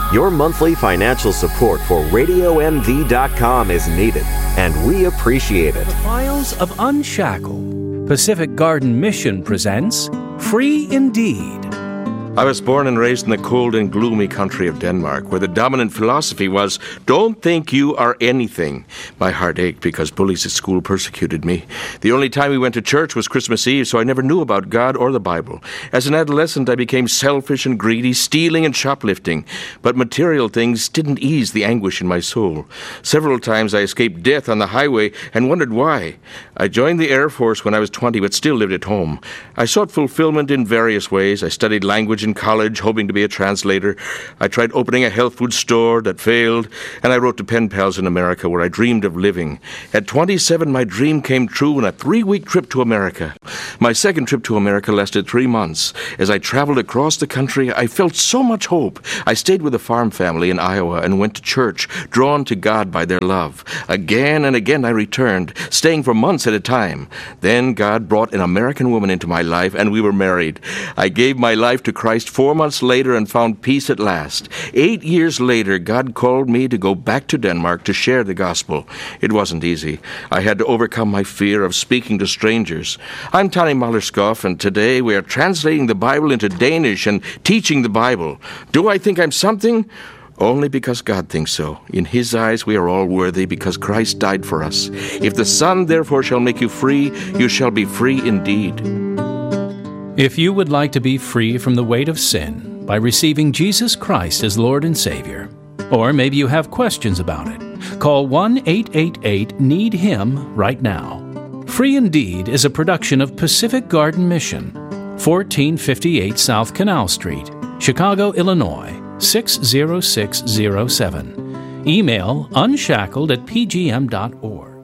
Your monthly financial support for RadioMD.com is needed, and we appreciate it. The Files of Unshackled. Pacific Garden Mission presents Free Indeed. I was born and raised in the cold and gloomy country of Denmark, where the dominant philosophy was, don't think you are anything. My heart ached because bullies at school persecuted me. The only time we went to church was Christmas Eve, so I never knew about God or the Bible. As an adolescent, I became selfish and greedy, stealing and shoplifting. But material things didn't ease the anguish in my soul. Several times I escaped death on the highway and wondered why. I joined the Air Force when I was 20, but still lived at home. I sought fulfillment in various ways. I studied language in college, hoping to be a translator. I tried opening a health food store that failed, and I wrote to pen pals in America where I dreamed of living. At 27, my dream came true in a 3-week trip to America. My second trip to America lasted 3 months. As I traveled across the country, I felt so much hope. I stayed with a farm family in Iowa and went to church, drawn to God by their love. Again and again I returned, staying for months at a time. Then God brought an American woman into my life, and we were married. I gave my life to Christ 4 months later and found peace at last. 8 years later, God called me to go back to Denmark to share the gospel. It wasn't easy. I had to overcome my fear of speaking to strangers. I'm Tony Mallerskov, and today we are translating the Bible into Danish and teaching the Bible. Do I think I'm something? Only because God thinks so. In His eyes we are all worthy because Christ died for us. If the Son therefore shall make you free, you shall be free indeed. If you would like to be free from the weight of sin by receiving Jesus Christ as Lord and Savior, or maybe you have questions about it, call 1-888-NEED-HIM right now. Free Indeed is a production of Pacific Garden Mission, 1458 South Canal Street, Chicago, Illinois, 60607. Email unshackled@pgm.org.